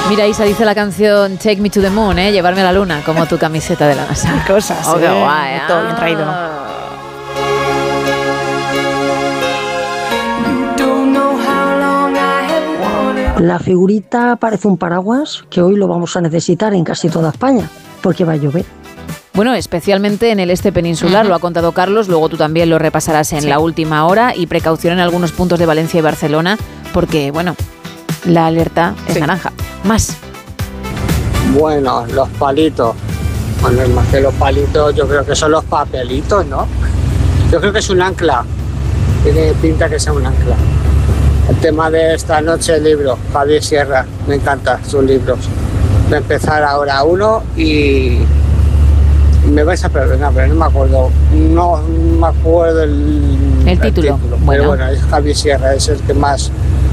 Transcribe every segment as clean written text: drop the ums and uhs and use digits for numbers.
Mira, Isa dice la canción Take Me to the Moon, llevarme a la luna, como tu camiseta de la NASA. Qué cosas, qué guay. Todo bien traído. La figurita parece un paraguas que hoy lo vamos a necesitar en casi toda España, porque va a llover. Bueno, especialmente en el este peninsular, lo ha contado Carlos, luego tú también lo repasarás en la última hora, y precaución en algunos puntos de Valencia y Barcelona, porque, bueno, la alerta es naranja. Más. Bueno, los palitos. Bueno, más que los palitos, yo creo que son los papelitos, ¿no? Yo creo que es un ancla. Tiene pinta que sea un ancla. El tema de esta noche, el libro, Javier Sierra, me encanta sus libros. Voy a empezar ahora uno y me vais a perdonar, pero no me acuerdo. No me acuerdo el título. Pero bueno, es Javier Sierra, es el que más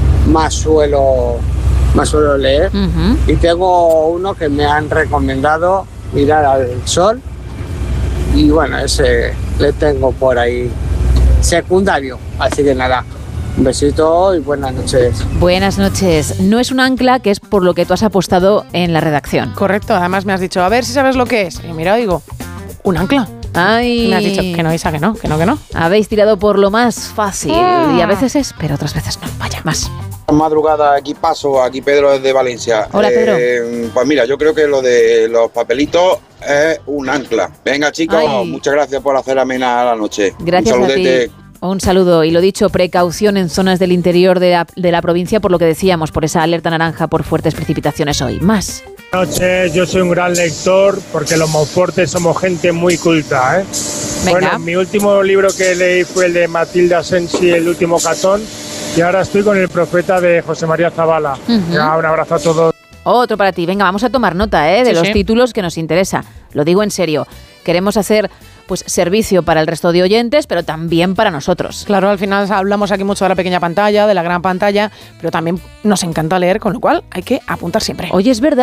suelo leer. Y tengo uno que me han recomendado, Mirar al Sol, y bueno, ese le tengo por ahí secundario, así que nada, un besito y buenas noches. Buenas noches. No es un ancla, que es por lo que tú has apostado en la redacción. Correcto, además me has dicho, a ver si sabes lo que es. Y mira, digo, un ancla. Ay. Y me has dicho que no, Isa, que no. Habéis tirado por lo más fácil, y a veces es, pero otras veces no. Vaya, más. Madrugada, aquí Pedro desde Valencia. Hola, Pedro. Pues mira, yo creo que lo de los papelitos es un ancla. Venga, chicos, muchas gracias por hacer amena la noche. Gracias a ti. Un saludo, y lo dicho, precaución en zonas del interior de la provincia, por lo que decíamos, por esa alerta naranja por fuertes precipitaciones hoy. Más. Buenas noches, yo soy un gran lector porque los Monfortes somos gente muy culta, Venga. Bueno, mi último libro que leí fue el de Matilde Asensi, El último catón, y ahora estoy con El profeta de José María Zabala. Ya, un abrazo a todos. Otro para ti. Venga, vamos a tomar nota de los títulos que nos interesa. Lo digo en serio. Queremos hacer pues servicio para el resto de oyentes, pero también para nosotros. Claro, al final hablamos aquí mucho de la pequeña pantalla, de la gran pantalla, pero también nos encanta leer, con lo cual hay que apuntar siempre. Oye, es verdad.